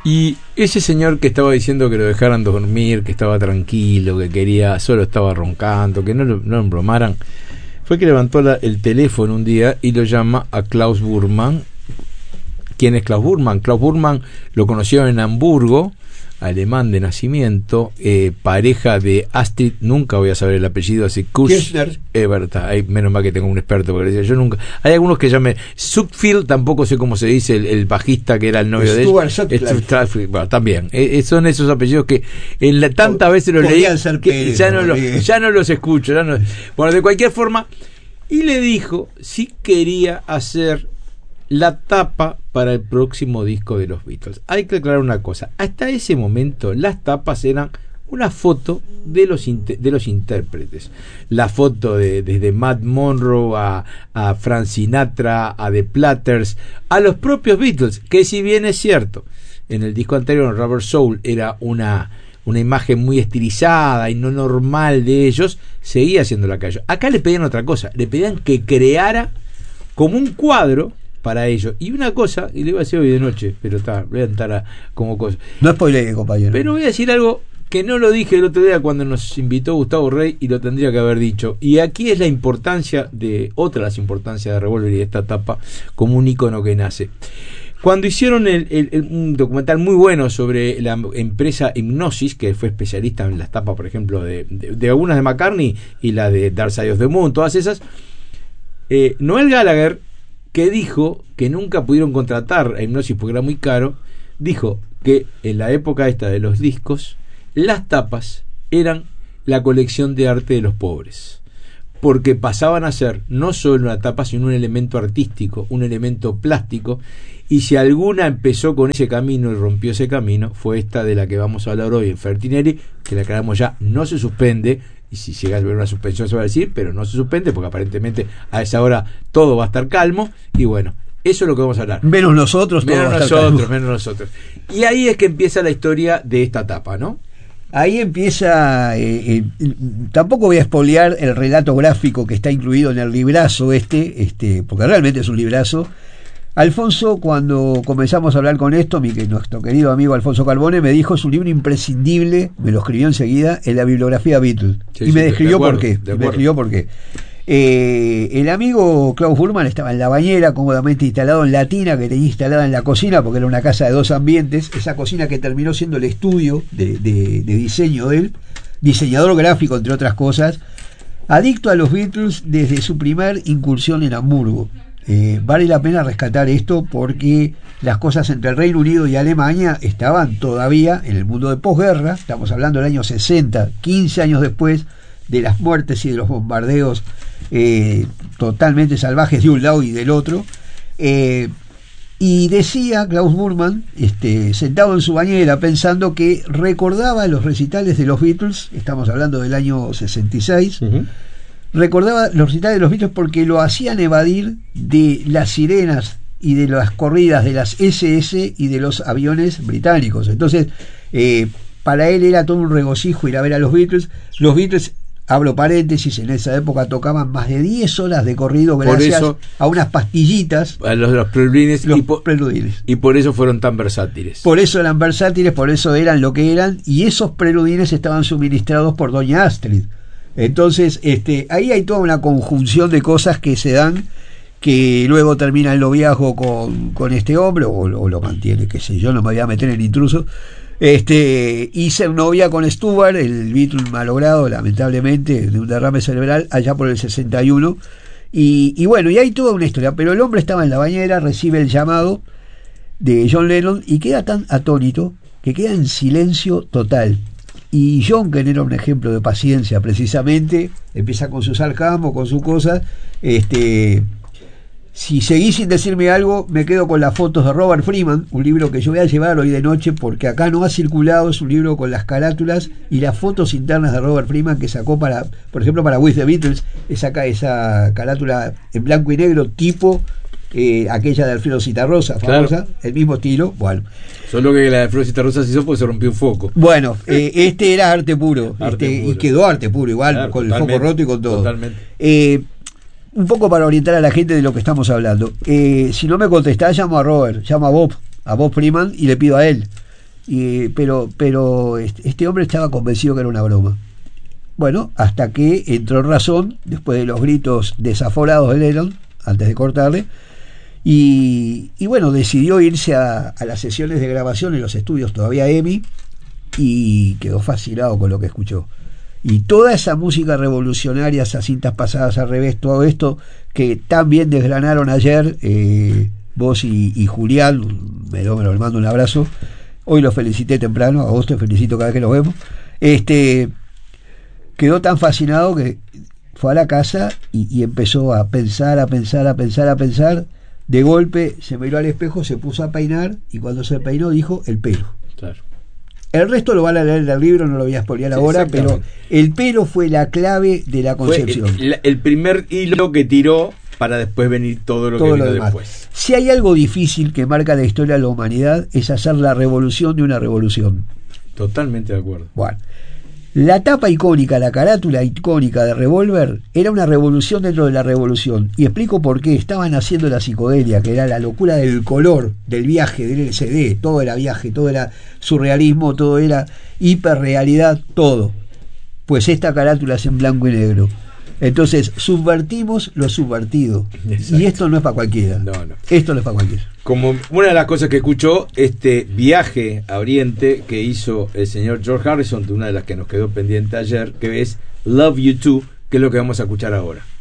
Y ese señor que estaba diciendo que lo dejaran dormir, que estaba tranquilo, que quería, solo estaba roncando, que no lo embromaran, fue que levantó el teléfono un día y lo llama a Klaus Burman. ¿Quién es Klaus Burman? Klaus Burman lo conoció en Hamburgo, alemán de nacimiento, pareja de Astrid, nunca voy a saber el apellido, así Kirchner. Verdad, menos mal que tengo un experto, porque decía, yo nunca, hay algunos que llamen Sutfield, tampoco sé cómo se dice el bajista que era el novio de él. Bueno, también, son esos apellidos que tantas veces los leí que ya no los escucho, bueno, de cualquier forma, y le dijo si quería hacer la tapa para el próximo disco de los Beatles. Hay que aclarar una cosa, hasta ese momento las tapas eran una foto de los intérpretes, la foto desde Matt Monro a Frank Sinatra, a The Platters, a los propios Beatles, que si bien es cierto, en el disco anterior, Rubber Soul, era una imagen muy estilizada y no normal de ellos, seguía siendo la calle. Acá le pedían otra cosa, le pedían que creara como un cuadro para ellos. Y una cosa, y le voy a decir hoy de noche, pero voy a entrar como cosa. No spoilee, compañero. Pero voy a decir algo que no lo dije el otro día cuando nos invitó Gustavo Rey y lo tendría que haber dicho. Y aquí es la importancia otra de las importancias de Revolver y de esta etapa como un ícono que nace. Cuando hicieron un documental muy bueno sobre la empresa Hipgnosis, que fue especialista en las tapas, por ejemplo, de algunas de McCartney y la de Dark Side of the Moon, todas esas, Noel Gallagher, que dijo que nunca pudieron contratar a Hipgnosis porque era muy caro, dijo que en la época esta de los discos, las tapas eran la colección de arte de los pobres, porque pasaban a ser no solo una tapa, sino un elemento artístico, un elemento plástico, y si alguna empezó con ese camino y rompió ese camino, fue esta de la que vamos a hablar hoy en Fertinelli, que la aclaramos ya, no se suspende, y si llega a ver una suspensión se va a decir, pero no se suspende porque aparentemente a esa hora todo va a estar calmo, y bueno, eso es lo que vamos a hablar. Menos nosotros. Menos nosotros. Y ahí es que empieza la historia de esta etapa, ¿no? Ahí empieza, tampoco voy a espolear el relato gráfico que está incluido en el librazo porque realmente es un librazo. Alfonso, cuando comenzamos a hablar con esto, nuestro querido amigo Alfonso Carbone me dijo, es un libro imprescindible, me lo escribió enseguida, en la bibliografía Beatles. Sí, y me describió por qué. El amigo Klaus Burman estaba en la bañera, cómodamente instalado en la tina que tenía instalada en la cocina, porque era una casa de 2 ambientes, esa cocina que terminó siendo el estudio de diseño de él, diseñador gráfico, entre otras cosas, adicto a los Beatles desde su primer incursión en Hamburgo. Vale la pena rescatar esto porque las cosas entre el Reino Unido y Alemania estaban todavía en el mundo de posguerra, estamos hablando del año 60, 15 años después de las muertes y de los bombardeos totalmente salvajes de un lado y del otro, y decía Klaus Burman, sentado en su bañera, pensando que recordaba los recitales de los Beatles, estamos hablando del año 66, recordaba los recitales de los Beatles porque lo hacían evadir de las sirenas y de las corridas de las SS y de los aviones británicos. Entonces, para él era todo un regocijo ir a ver a los Beatles. Los Beatles, abro paréntesis, en esa época tocaban más de 10 horas de corrido gracias a unas pastillitas, a los preludines, y por eso fueron tan versátiles. Por eso eran versátiles, por eso eran lo que eran, y esos preludines estaban suministrados por doña Astrid. Entonces, ahí hay toda una conjunción de cosas que se dan, que luego termina el noviazgo con este hombre, o lo mantiene, qué sé yo, no me voy a meter en intruso, y se novia con Stuart, el Beatle malogrado, lamentablemente, de un derrame cerebral, allá por el 61, y bueno, y hay toda una historia, pero el hombre estaba en la bañera, recibe el llamado de John Lennon, y queda tan atónito, que queda en silencio total. Y John, que era un ejemplo de paciencia precisamente, empieza con su sarcasmo, con sus cosas, si seguís sin decirme algo, me quedo con las fotos de Robert Freeman, un libro que yo voy a llevar hoy de noche porque acá no ha circulado, es un libro con las carátulas y las fotos internas de Robert Freeman que sacó por ejemplo para With the Beatles, esa carátula en blanco y negro tipo aquella de Alfredo Citarrosa, famosa, claro. El mismo estilo, bueno. Solo que la de Alfredo Citarrosa se hizo porque se rompió un foco. Bueno, era arte puro, y quedó arte puro igual, claro, con el foco roto y con todo. Totalmente. Un poco para orientar a la gente de lo que estamos hablando. Si no me contestás, llamo a Robert, llamo a Bob Freeman y le pido a él. Pero este hombre estaba convencido que era una broma. Bueno, hasta que entró en razón, después de los gritos desaforados de Lennon, antes de cortarle, y bueno, decidió irse a las sesiones de grabación en los estudios todavía EMI, y quedó fascinado con lo que escuchó. Y toda esa música revolucionaria, esas cintas pasadas al revés, todo esto que tan bien desgranaron ayer, vos y Julián, me lo mando un abrazo. Hoy lo felicité temprano, a vos te felicito cada vez que nos vemos. Quedó tan fascinado que fue a la casa y empezó a pensar. De golpe se miró al espejo, se puso a peinar, y cuando se peinó dijo el pelo. Claro. El resto lo van a leer en el libro, no lo voy a spoilear ahora, pero el pelo fue la clave de la concepción. Fue el primer hilo que tiró para después venir todo lo que vino después. Si hay algo difícil que marca la historia de la humanidad, es hacer la revolución de una revolución. Totalmente de acuerdo. Bueno, la tapa icónica, la carátula icónica de Revolver era una revolución dentro de la revolución. Y explico por qué. Estaban haciendo la psicodelia, que era la locura del color, del viaje, del LSD. Todo era viaje, todo era surrealismo, todo era hiperrealidad, todo. Pues esta carátula es en blanco y negro. Entonces subvertimos lo subvertido. Exacto. Y esto no es para cualquiera. No. Esto no es para cualquiera. Como una de las cosas que escuchó, este viaje a Oriente que hizo el señor George Harrison, de una de las que nos quedó pendiente ayer, que es Love You Too, que es lo que vamos a escuchar ahora.